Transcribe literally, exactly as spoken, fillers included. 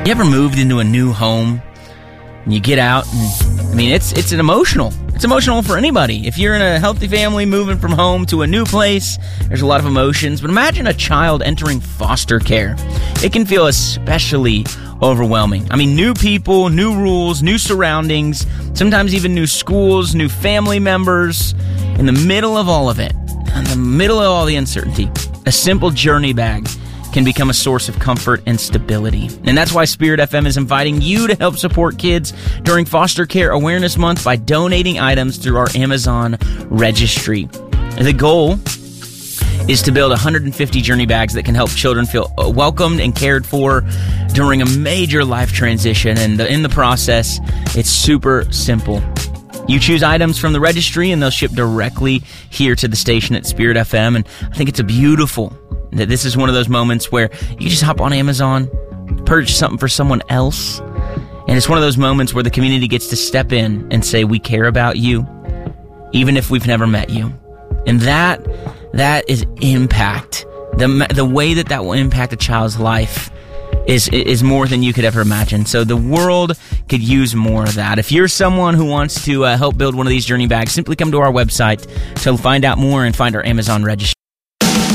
You ever moved into a new home and you get out and, I mean, it's it's an emotional. It's emotional for anybody. If you're in a healthy family moving from home to a new place, there's a lot of emotions. But imagine a child entering foster care. It can feel especially overwhelming. I mean, new people, new rules, new surroundings, sometimes even new schools, new family members. In the middle of all of it, in the middle of all the uncertainty, a simple journey bag can become a source of comfort and stability. And that's why Spirit F M is inviting you to help support kids during Foster Care Awareness Month by donating items through our Amazon registry. The goal is to build one hundred fifty journey bags that can help children feel welcomed and cared for during a major life transition. And in the process, it's super simple. You choose items from the registry and they'll ship directly here to the station at Spirit F M. And I think it's a beautiful that this is one of those moments where you just hop on Amazon, purchase something for someone else, and it's one of those moments where the community gets to step in and say, we care about you, even if we've never met you. And that, that is impact. The, the way that that will impact a child's life is, is more than you could ever imagine. So the world could use more of that. If you're someone who wants to uh, help build one of these journey bags, simply come to our website to find out more and find our Amazon registry.